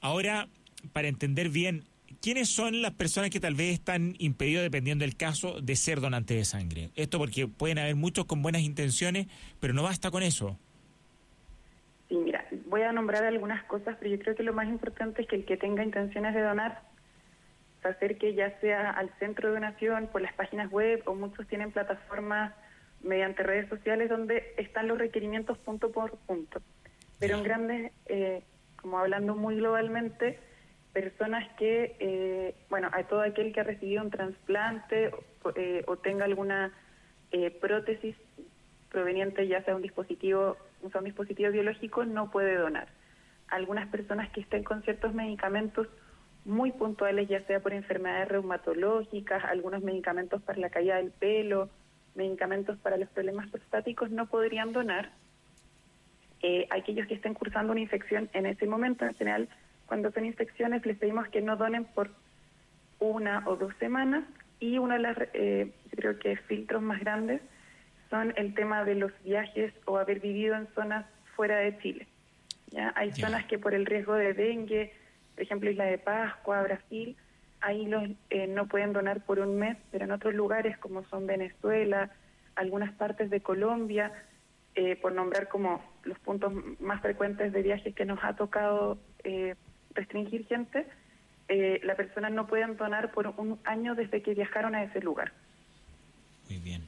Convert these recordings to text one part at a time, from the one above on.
Ahora, para entender bien, ¿quiénes son las personas que tal vez están impedidos, dependiendo del caso, de ser donantes de sangre? Esto porque pueden haber muchos con buenas intenciones, pero no basta con eso. Sí, mira, voy a nombrar algunas cosas, pero yo creo que lo más importante es que el que tenga intenciones de donar se acerque ya sea al centro de donación, por las páginas web, o muchos tienen plataformas mediante redes sociales donde están los requerimientos punto por punto. Pero en grandes, como hablando muy globalmente, personas que, a todo aquel que ha recibido un trasplante o tenga alguna prótesis proveniente ya sea un dispositivo biológico, no puede donar. Algunas personas que estén con ciertos medicamentos muy puntuales, ya sea por enfermedades reumatológicas, algunos medicamentos para la caída del pelo, medicamentos para los problemas prostáticos, no podrían donar. Aquellos que estén cursando una infección en ese momento, en general, cuando son infecciones, les pedimos que no donen por 1 o 2 semanas, y uno de los creo que filtros más grandes son el tema de los viajes o haber vivido en zonas fuera de Chile. ¿Ya? Hay zonas que por el riesgo de dengue, por ejemplo Isla de Pascua, Brasil, ahí no pueden donar por un mes, pero en otros lugares como son Venezuela, algunas partes de Colombia, por nombrar como los puntos más frecuentes de viajes que nos ha tocado restringir gente, la persona no puede donar por un año desde que viajaron a ese lugar. Muy bien.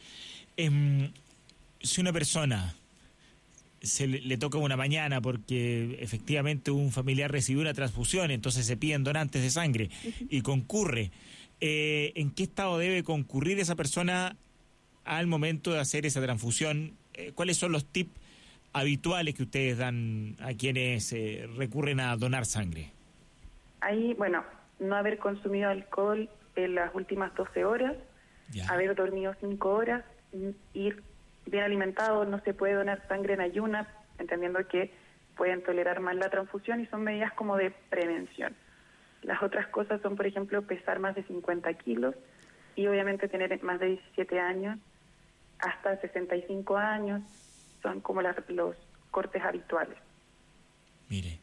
Si una persona le toca una mañana porque efectivamente un familiar recibió una transfusión, entonces se piden donantes de sangre y concurre, ¿en qué estado debe concurrir esa persona al momento de hacer esa transfusión? ¿Cuáles son los tips habituales que ustedes dan a quienes recurren a donar sangre? Ahí, no haber consumido alcohol en las últimas 12 horas, haber dormido 5 horas, ir bien alimentado. No se puede donar sangre en ayunas, entendiendo que pueden tolerar mal la transfusión, y son medidas como de prevención. Las otras cosas son, por ejemplo, pesar más de 50 kilos y obviamente tener más de 17 años, hasta 65 años, son como los cortes habituales. Mire,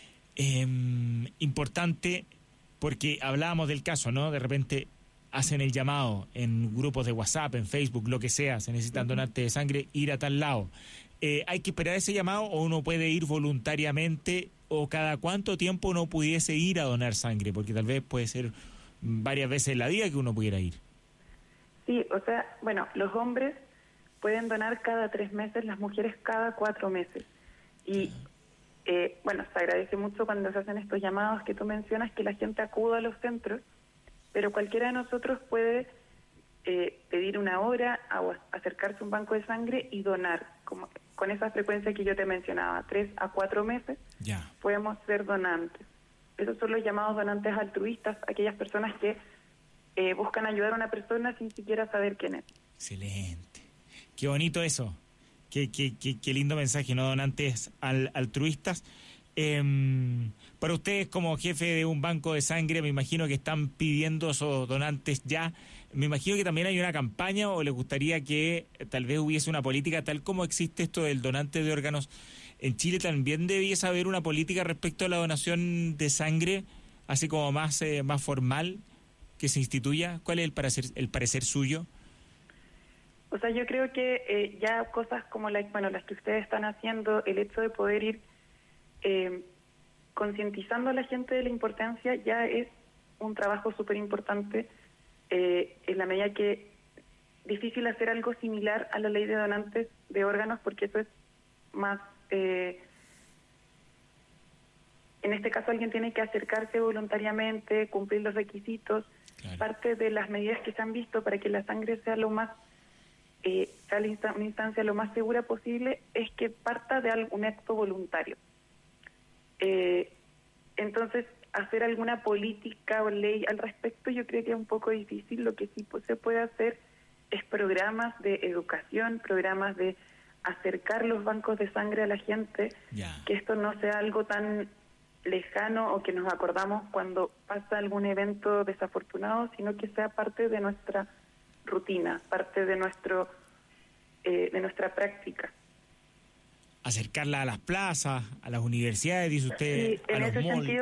importante, porque hablábamos del caso, ¿no? De repente hacen el llamado en grupos de WhatsApp, en Facebook, lo que sea, se necesitan donantes de sangre, ir a tal lado. ¿Hay que esperar ese llamado o uno puede ir voluntariamente, o cada cuánto tiempo uno pudiese ir a donar sangre? Porque tal vez puede ser varias veces en la vida que uno pudiera ir. Sí, los hombres pueden donar cada 3 meses, las mujeres cada 4 meses. Y se agradece mucho cuando se hacen estos llamados que tú mencionas, que la gente acuda a los centros, pero cualquiera de nosotros puede pedir una hora o acercarse a un banco de sangre y donar, como con esa frecuencia que yo te mencionaba, 3 a 4 meses, podemos ser donantes. Esos son los llamados donantes altruistas, aquellas personas que buscan ayudar a una persona sin siquiera saber quién es. Excelente. Qué bonito eso. Qué lindo mensaje, ¿no? Donantes altruistas. Para ustedes, como jefe de un banco de sangre, me imagino que están pidiendo esos donantes ya. Me imagino que también hay una campaña, o les gustaría que tal vez hubiese una política, tal como existe esto del donante de órganos en Chile. También debiese haber una política respecto a la donación de sangre, así como más formal, que se instituya. ¿Cuál es el parecer suyo? O sea, yo creo que ya cosas como las que ustedes están haciendo, el hecho de poder ir concientizando a la gente de la importancia, ya es un trabajo súper importante, en la medida que difícil hacer algo similar a la ley de donantes de órganos, porque eso es más... en este caso alguien tiene que acercarse voluntariamente, cumplir los requisitos. Claro. Parte de las medidas que se han visto para que la sangre sea una instancia lo más segura posible es que parta de algún acto voluntario. Entonces, hacer alguna política o ley al respecto yo creo que es un poco difícil. Lo que sí se puede hacer es programas de educación, programas de acercar los bancos de sangre a la gente, que esto no sea algo tan lejano o que nos acordamos cuando pasa algún evento desafortunado, sino que sea parte de nuestra rutina, parte de nuestra práctica. Acercarla a las plazas, a las universidades, dice usted, sí, a los malls.